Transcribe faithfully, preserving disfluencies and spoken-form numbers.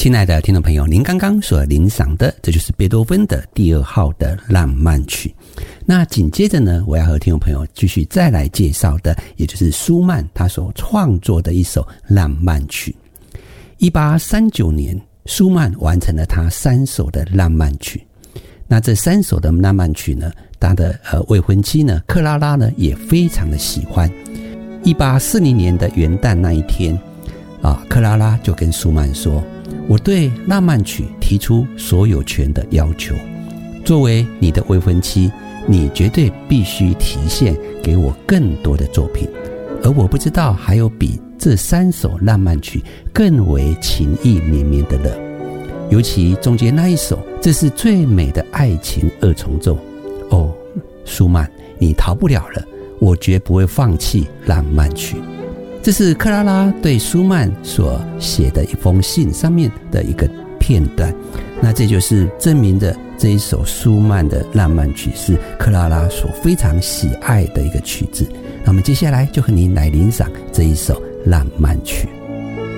亲爱的听众朋友，您刚刚所聆赏的，这就是贝多芬的第二号的浪漫曲。那紧接着呢，我要和听众朋友继续再来介绍的，也就是舒曼他所创作的一首浪漫曲。一八三九年，舒曼完成了他三首的浪漫曲。那这三首的浪漫曲呢，他的呃未婚妻呢，克拉拉呢也非常的喜欢。一八四零年的元旦那一天啊，克拉拉就跟舒曼说，我对浪漫曲提出所有权的要求，作为你的未婚妻，你绝对必须提献给我更多的作品，而我不知道还有比这三首浪漫曲更为情意绵绵的了。尤其中间那一首，这是最美的爱情二重奏。哦，舒曼，你逃不了了，我绝不会放弃浪漫曲。这是克拉拉对舒曼所写的一封信上面的一个片段，那这就是证明的这一首舒曼的浪漫曲是克拉拉所非常喜爱的一个曲子。那么接下来就和您来欣赏这一首浪漫曲。